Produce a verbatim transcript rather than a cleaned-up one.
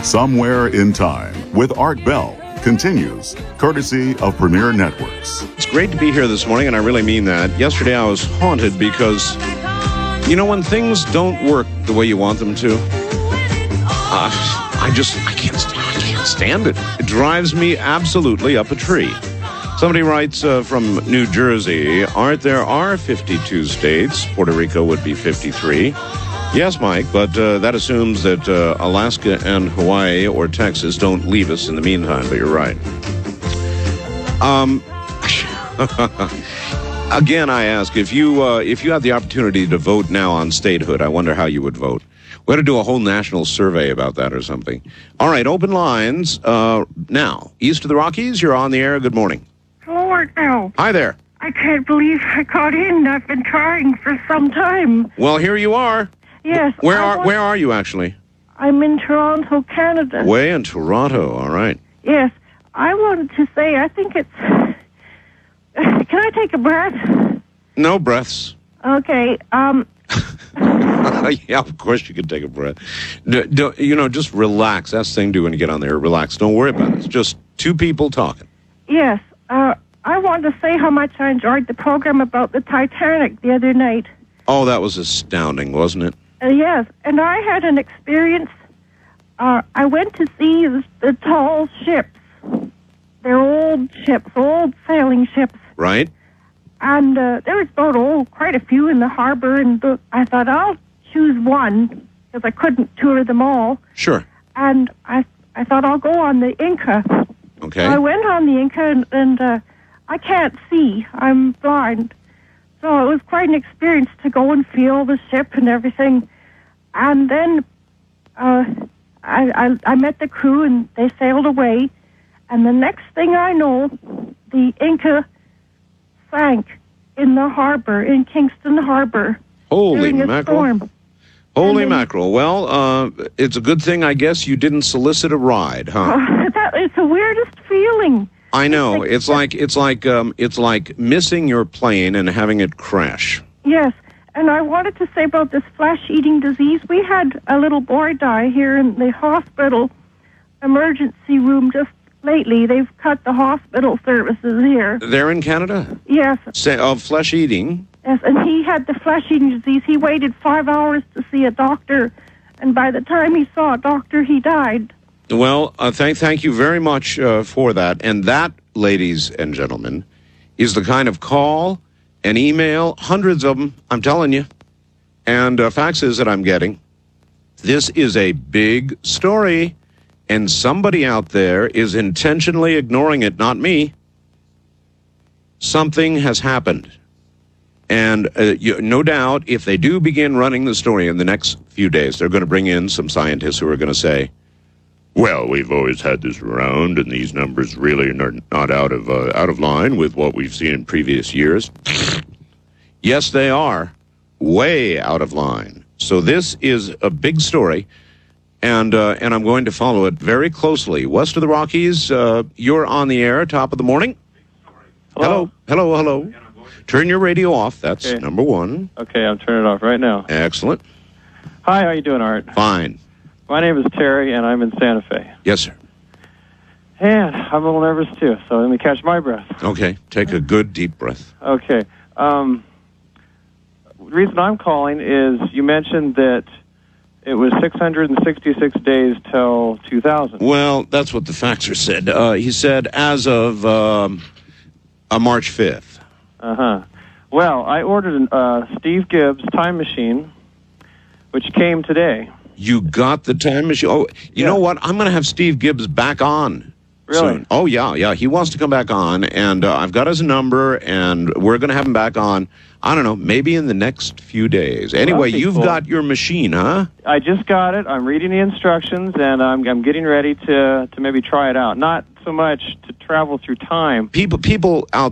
Somewhere in Time with Art Bell continues, courtesy of Premier Networks. It's great to be here this morning, and I really mean that. Yesterday I was haunted because, you know, when things don't work the way you want them to, uh, I just, I can't, I can't stand it. It drives me absolutely up a tree. Somebody writes uh, from New Jersey, Art, there are fifty-two states. Puerto Rico would be fifty-three. Yes, Mike, but uh, that assumes that uh, Alaska and Hawaii or Texas don't leave us in the meantime, but you're right. Um, again, I ask, if you uh, if you had the opportunity to vote now on statehood, I wonder how you would vote. We ought to do a whole national survey about that or something. All right, open lines. Uh, now, east of the Rockies, you're on the air. Good morning. Hello, Art Bell. Hi there. I can't believe I got in. I've been trying for some time. Well, here you are. Yes. Where I are want- Where are you actually? I'm in Toronto, Canada. Way in Toronto. All right. Yes. I wanted to say, I think it's... Can I take a breath? No breaths. Okay. Um. Yeah, of course you can take a breath. D- d- you know, just relax. That's the thing to do when you get on there. Relax. Don't worry about it. It's just two people talking. Yes. Uh, I wanted to say how much I enjoyed the program about the Titanic the other night. Oh, that was astounding, wasn't it? Uh, yes, and I had an experience. Uh, I went to see the, the tall ships. They're old ships, old sailing ships. Right? And uh, there was about, oh, quite a few in the harbor. And the, I thought, I'll choose one, because I couldn't tour them all. Sure. And I I thought, I'll go on the Inca. Okay. So I went on the Inca, and, and uh, I can't see. I'm blind. So it was quite an experience to go and feel the ship and everything. And then uh, I, I, I met the crew, and they sailed away. And the next thing I know, the Inca sank in the harbor, in Kingston Harbor. Holy during a mackerel. storm. Holy And then- mackerel. Well, uh, it's a good thing, I guess, you didn't solicit a ride, huh? Oh, that, it's the weirdest feeling. I know. It's like it's like um, it's like missing your plane and having it crash. Yes, and I wanted to say about this flesh-eating disease. We had a little boy die here in the hospital emergency room just lately. They've cut the hospital services here. They're in Canada? Yes, Say, of flesh eating. yes, and he had the flesh-eating disease. He waited five hours to see a doctor, and by the time he saw a doctor, he died. Well, uh, thank thank you very much uh, for that. And that, ladies and gentlemen, is the kind of call and email, hundreds of them, I'm telling you, and uh, faxes that I'm getting. This is a big story, and somebody out there is intentionally ignoring it, not me. Something has happened. And uh, you, no doubt, if they do begin running the story in the next few days, they're going to bring in some scientists who are going to say, well, we've always had this around, and these numbers really are not out of uh, out of line with what we've seen in previous years. Yes, they are. Way out of line. So this is a big story, and uh, and I'm going to follow it very closely. West of the Rockies, uh, you're on the air, top of the morning. Hello. Hello, hello. hello. Turn your radio off. That's Okay. number one. Okay, I'm turning it off right now. Excellent. Hi, how you doing, Art? Fine. My name is Terry, and I'm in Santa Fe. Yes, sir. And I'm a little nervous, too, so let me catch my breath. Okay. Take a good deep breath. Okay. Um, the reason I'm calling is you mentioned that it was six hundred sixty-six days till two thousand. Well, that's what the faxer said. Uh, he said as of um, uh, March fifth. Uh-huh. Well, I ordered a uh, Steve Gibbs time machine, which came today. You got the time machine? Oh, you Yeah. know what? I'm going to have Steve Gibbs back on Really? soon. Oh, yeah, yeah. He wants to come back on, and uh, I've got his number, and we're going to have him back on, I don't know, maybe in the next few days. Anyway, that'd be you've cool. got your machine, huh? I just got it. I'm reading the instructions, and I'm, I'm getting ready to, to maybe try it out. Not so much to travel through time. People, people out